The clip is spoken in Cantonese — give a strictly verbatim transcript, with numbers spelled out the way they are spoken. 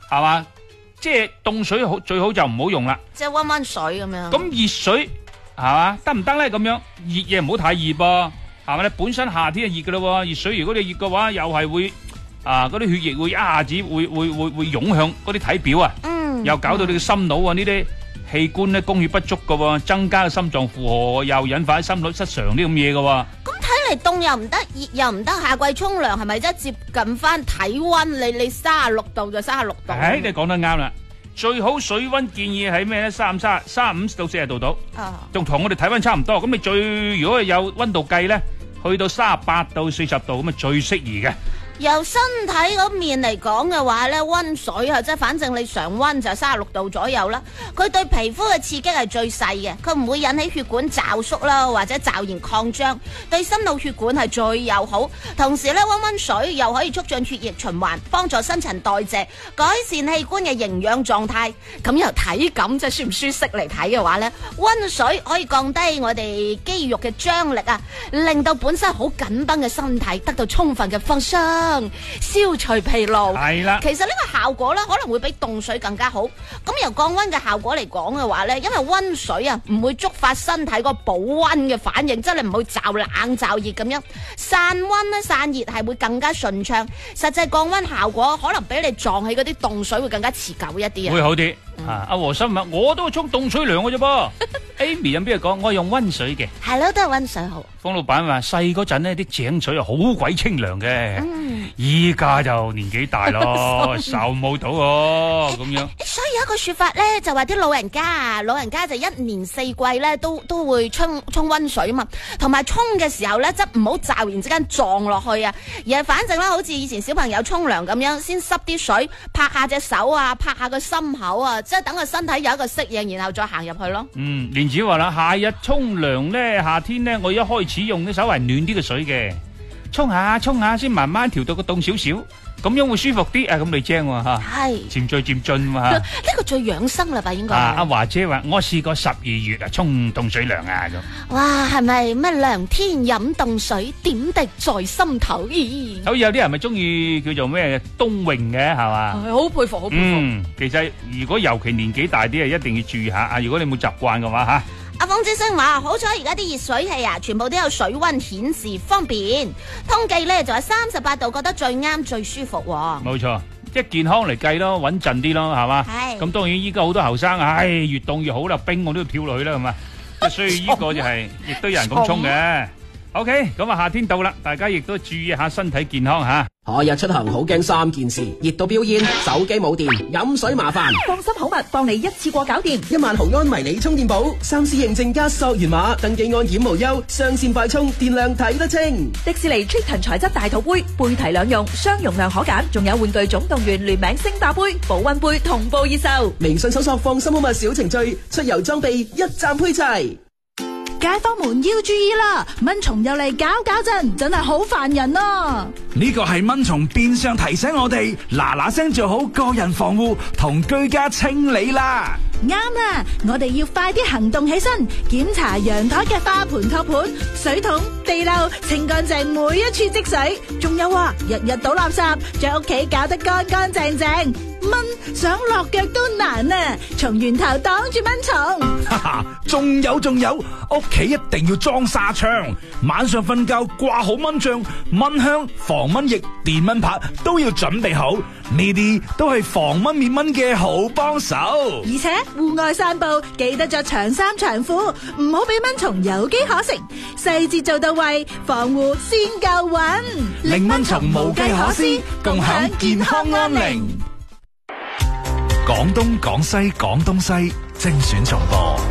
係嘛？即係凍水好最好就唔好用啦。 即係溫溫水咁樣。 咁熱水係嘛得唔得咧？咁樣熱嘢唔好太熱噃，係咪咧？本身夏天係熱噶咯，熱水如果你熱嘅話，又係會啊嗰啲血液會一下子會會會會湧向嗰啲體表啊， 嗯， 又搞到你嘅心腦啊呢啲器官咧供血不足噶，增加心臟負荷，又引發心律失常啲咁嘢噶。 咁睇嚟凍又唔得，熱又唔得，夏季沖涼係咪真係接近翻體温？你你三十六度就三十六度。 誒，你講得啱啦，最好水温建議喺咩咧？三三三五到四十度度，仲同我哋體温差唔多。咁你最如果有温度計咧，去到三十八到四十度咁啊最適宜嘅。 由身體嗰面嚟講嘅話咧，温水啊，即係反正你常温就三十六度左右啦。佢對皮膚嘅刺激係最細嘅，佢唔會引起血管驟縮啦，或者驟然擴張，對心腦血管係最友好。同時咧，温温水又可以促進血液循環，幫助新陳代謝，改善器官嘅營養狀態。咁由體感即係舒唔舒適嚟睇嘅話咧，温水可以降低我哋肌肉嘅張力啊，令到本身好緊繃嘅身體得到充分嘅放鬆，消除疲勞。 係啦， 其實呢個效果咧可能會比凍水更加好。咁由降溫嘅效果嚟講嘅話咧，因為溫水啊唔會觸發身體個保溫嘅反應，即係你唔會驟冷驟熱咁樣，散溫咧散熱係會更加順暢。實際降溫效果可能比你撞起嗰啲凍水會更加持久一啲啊， 會好啲。啊，阿和心啊，我都沖凍水涼嘅啫噃。Amy 有邊度講？我用溫水嘅。 係咯，都係溫水好。 方老闆話細嗰陣呢啲井水啊好鬼清涼嘅，依家就年紀大咯，受冇到喎咁樣。 所以有一個說法咧，就話啲老人家，老人家就一年四季咧都都會沖沖溫水嘛，同埋沖嘅時候咧，即係唔好驟然之間撞落去啊，而係反正咧，好似以前小朋友沖涼咁樣，先濕啲水，拍下隻手啊，拍下個心口啊，即係等個身體有一個適應，然後再行入去咯。 嗯，蓮子話啦，夏日沖涼咧，夏天咧，我一開始用啲稍為暖啲嘅水嘅，沖下沖下先慢慢調到個凍少少，咁樣會舒服啲啊！咁你精喎吓，係漸進漸進嘛。呢個最養生啦吧，應該。 啊，阿華姐話我試過十二月啊沖凍水涼啊咁。 哇，係咪咩涼天飲凍水，點滴在心頭？咦， 好似有啲人咪中意叫做咩冬泳嘅係嘛？ 好佩服，好佩服。 嗯，其實如果尤其年紀大啲啊，一定要注意下啊！如果你冇習慣嘅話吓。 阿方之星話：好彩而家啲熱水器啊，全部都有水溫顯示，方便。通記咧就係三十八度，覺得最啱最舒服。 冇錯，即係健康嚟計咯，穩陣啲咯，係嘛？係。咁當然依家好多後生啊，唉，越凍越好啦，冰我都要跳落去啦，係嘛？所以呢個就係亦都有人咁沖嘅。OK，咁啊夏天到啦，大家亦都注意下身體健康吓。 夏日出行好驚三件事：熱到飆煙、手機冇電、飲水麻煩。 放心好物幫你一次過搞掂， 一萬毫安迷你充電寶，三 C 認證加溯源碼，登記按檢無憂，雙線快充，電量睇得清。 迪士尼 Triton 材質大肚杯，杯提兩用，雙容量可揀，仲有玩具總動員聯名星霸杯、保溫杯同步熱售。 微信搜索放心好物小程序，出遊裝備一站配齊。 街坊們要注意啦，蚊蟲又嚟搞搞震，真係好煩人啊！ 呢個係蚊蟲變相提醒我哋嗱嗱聲做好個人防護同居家清理啦。 啱啦，我哋要快啲行動起身，檢查陽台嘅花盆托盤、水桶、地漏，清乾淨每一處積水。仲有啊，日日倒垃圾，將屋企搞得乾乾淨淨。蚊想落腳都難啊！從源頭擋住蚊蟲。 哈哈，仲有仲有，屋企一定要裝紗窗，晚上瞓覺掛好蚊帳、蚊香、防蚊液、電蚊拍都要準備好，呢啲都係防蚊滅蚊嘅好幫手。 而且戶外散步記得着長衫長褲，唔好俾蚊蟲有機可乘，細節做到位，防護先夠穩， 令蚊蟲無計可施，共享健康安寧。廣東廣西廣東西精選重播。